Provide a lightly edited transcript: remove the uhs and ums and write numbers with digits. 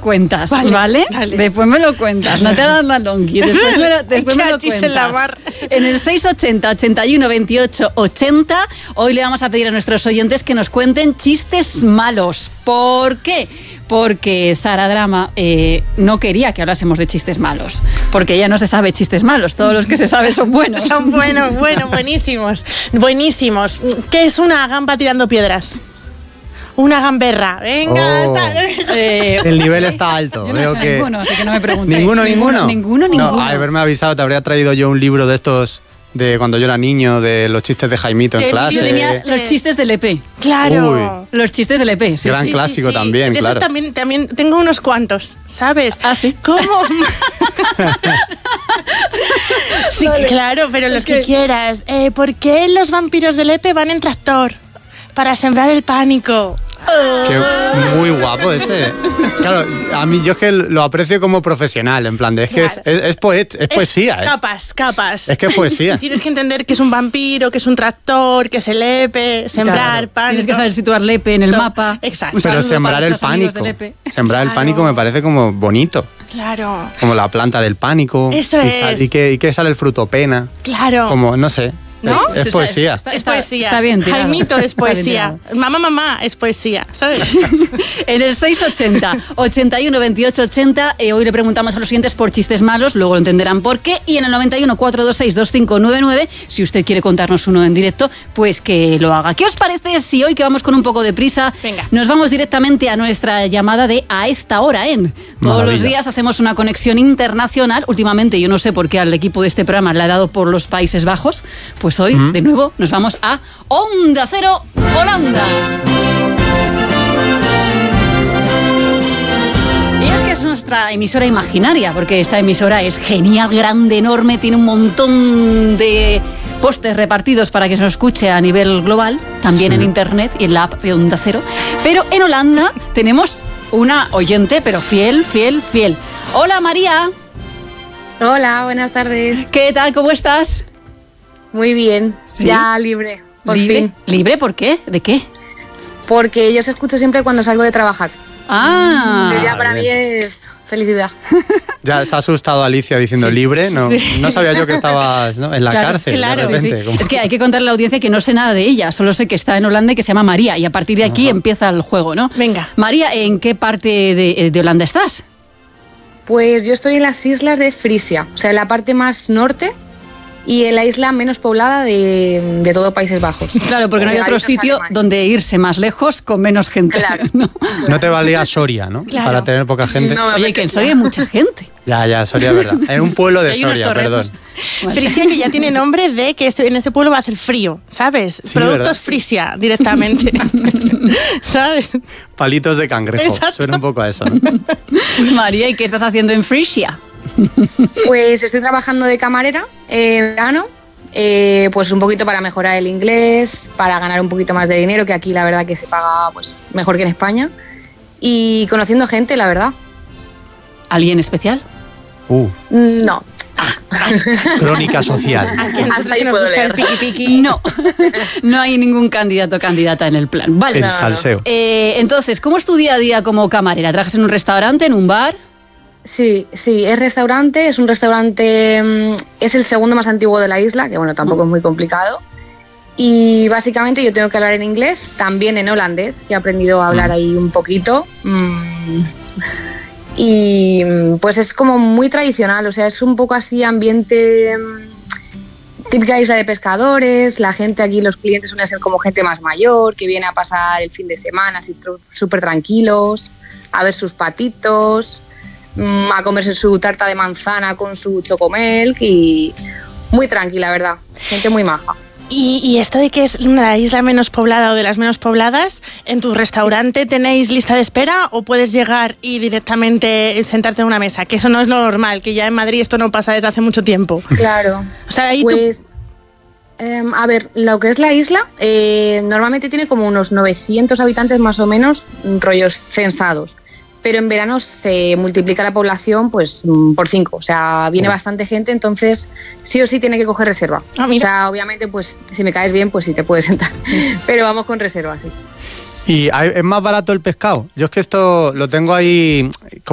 cuentas, ¿vale? Después me lo cuentas, no te hagas la longi. Después me lo cuentas. En el 680 81 28 80, hoy le vamos a pedir a nuestros oyentes que nos cuenten chistes malos. ¿Por qué? Porque Sara Drama no quería que hablásemos de chistes malos, porque ella no se sabe chistes malos, todos los que se sabe son buenos. Son buenísimos. ¿Qué es una gamba tirando piedras? Una gamberra. Venga. El nivel está alto. Yo no sé ninguno, así que no me preguntéis. ¿Ninguno? No, haberme avisado, te habría traído yo un libro de estos de cuando yo era niño, de los chistes de Jaimito en clase. Yo tenía los chistes del EP. Claro. Los chistes del EP. Sí, gran clásico también, de claro. Esos también tengo unos cuantos, ¿sabes? Ah, ¿sí? ¿Cómo? Sí, claro, pero los que quieras. ¿Por qué los vampiros del EP van en tractor? Para sembrar el pánico. Que muy guapo ese. Claro, a mí yo es que lo aprecio como profesional, en plan de, es que es poesía. Capas. Es que es poesía. Tienes que entender que es un vampiro, que es un tractor, que es el EPE, sembrar pánico. Tienes que saber situar el EPE en el mapa. Exacto. Pero sembrar el pánico. Sembrar el pánico me parece como bonito. Claro. Como la planta del pánico. Eso es. Y que sale el fruto pena. Claro. Como, no sé. ¿No? Es poesía. Es poesía. Está bien tirado. Jaimito es poesía. Mamá es poesía, ¿sabes? En el 680 81 28 80 hoy le preguntamos a los siguientes por chistes malos, luego lo entenderán por qué. Y en el 91 426 2599, si usted quiere contarnos uno en directo, pues que lo haga. ¿Qué os parece si hoy, que vamos con un poco de prisa, nos vamos directamente a nuestra llamada de A Esta Hora Todos los días hacemos una conexión internacional. Últimamente yo no sé por qué al equipo de este programa le ha dado por los Países Bajos. Pues hoy, de nuevo, nos vamos a Onda Cero, Holanda. Y es que es nuestra emisora imaginaria, porque esta emisora es genial, grande, enorme, tiene un montón de postes repartidos para que se nos escuche a nivel global, también en internet y en la app de Onda Cero. Pero en Holanda tenemos una oyente, pero fiel. Hola, María. Hola, buenas tardes. ¿Qué tal? ¿Cómo estás? Muy bien, ¿sí? Ya libre, por fin. ¿Libre? ¿Por qué? ¿De qué? Porque yo os escucho siempre cuando salgo de trabajar. Entonces ya para mí es felicidad. Ya se ha asustado Alicia diciendo libre. No sabía yo que estabas, ¿no?, en la cárcel. Claro, de repente. Sí. Es que hay que contarle a la audiencia que no sé nada de ella. Solo sé que está en Holanda y que se llama María. Y a partir de aquí empieza el juego, ¿no? Venga. María, ¿en qué parte de Holanda estás? Pues yo estoy en las islas de Frisia, o sea, en la parte más norte y en la isla menos poblada de todo Países Bajos. Claro, porque no hay otro sitio donde irse más lejos con menos gente. Claro. No te valía Soria, ¿no? Claro. Para tener poca gente. No, oye, que en Soria hay mucha gente. Ya, Soria, verdad. En un pueblo de Soria, perdón. Bueno. Frisia, que ya tiene nombre de que en ese pueblo va a hacer frío, ¿sabes? Sí, Productos ¿verdad? Frisia, directamente. ¿Sabes? Palitos de cangrejo. Exacto. Suena un poco a eso, ¿no? María, ¿y qué estás haciendo en Frisia? Pues estoy trabajando de camarera en verano, pues un poquito para mejorar el inglés, para ganar un poquito más de dinero, que aquí la verdad que se paga pues mejor que en España, y conociendo gente, la verdad. ¿Alguien especial? No. Crónica social. Hasta ahí puedo leer. No hay ningún candidato o candidata en el plan. Vale. El salseo. Entonces, ¿cómo es tu día a día como camarera? ¿Trabajas en un restaurante, en un bar? Sí, es restaurante, es un restaurante, es el segundo más antiguo de la isla, que bueno, tampoco es muy complicado. Y básicamente yo tengo que hablar en inglés, también en holandés, que he aprendido a hablar ahí un poquito. Y pues es como muy tradicional, o sea, es un poco así ambiente, típica isla de pescadores. La gente aquí, los clientes suelen ser como gente más mayor, que viene a pasar el fin de semana así súper tranquilos, a ver sus patitos, a comerse su tarta de manzana con su chocomilk, y muy tranquila, ¿verdad? Gente muy maja. Y esto de que es la isla menos poblada o de las menos pobladas, ¿en tu restaurante tenéis lista de espera o puedes llegar y directamente sentarte en una mesa? Que eso no es lo normal, que ya en Madrid esto no pasa desde hace mucho tiempo. Claro. O sea, ahí pues, a ver, lo que es la isla, normalmente tiene como unos 900 habitantes más o menos, rollos censados. Pero en verano se multiplica la población pues por 5, o sea, viene bastante gente, entonces sí o sí tiene que coger reserva. O sea, obviamente, pues si me caes bien, pues sí te puedes sentar, pero vamos con reserva, sí. ¿Y es más barato el pescado? Yo es que esto lo tengo ahí